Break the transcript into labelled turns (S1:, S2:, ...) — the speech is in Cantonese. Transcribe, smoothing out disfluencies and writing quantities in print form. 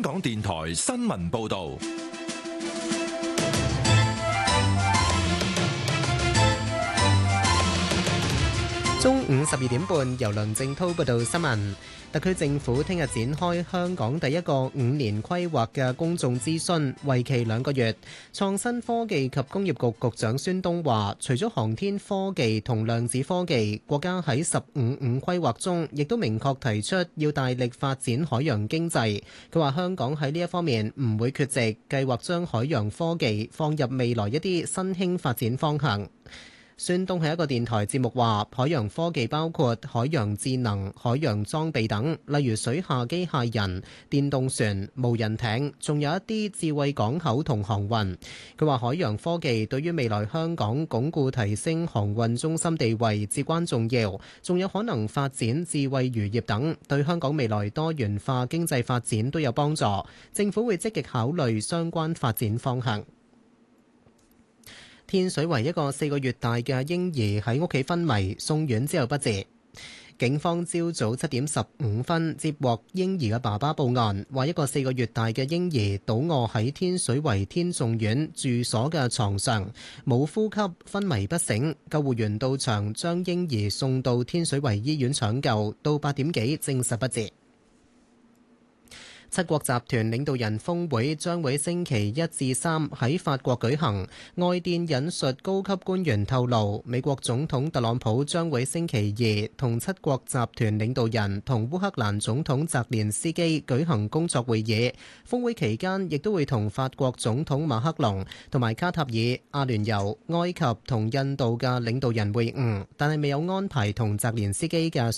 S1: 港電台新聞報道。
S2: 中午12點半，由梁正滔報道新聞。特區政府聽日展開香港第一個5年規劃嘅公眾諮詢，為期2個月。創新科技及工業局局長孫東話，除咗航天科技同量子科技，國家喺15/5規劃中亦都明確提出要大力發展海洋經濟。佢話香港喺呢一方面唔會缺席，計劃將海洋科技放入未來一啲新興發展方向。孫東喺一個電台節目話，海洋科技包括海洋智能、海洋裝備等，例如水下機械人、電動船、無人艇，仲有一啲智慧港口同航運。佢話海洋科技對於未來香港鞏固提升航運中心地位至關重要，仲有可能發展智慧漁業等，對香港未來多元化經濟發展都有幫助。政府會積極考慮相關發展方向。天水圍一個4個月大嘅嬰兒喺屋企昏迷，送院之後不治。警方朝早7點15分接獲嬰兒嘅爸爸報案，話一個4個月大嘅嬰兒倒卧喺天水圍天頌苑住所嘅床上，冇呼吸，昏迷不醒。救護員到場將嬰兒送到天水圍醫院搶救，到8點幾證實不治。七國集團領導人峰會將會星期1至3喺法國舉行。外電引述高級官員透露，美國總統特朗普將會星期2同七國集團領導人同烏克蘭總統澤連斯基舉行工作會議。峰會期間亦都會同法國總統馬克龍同埋卡塔爾、阿聯酋、埃及同印度嘅領導人會晤，但係未有安排同澤連斯基嘅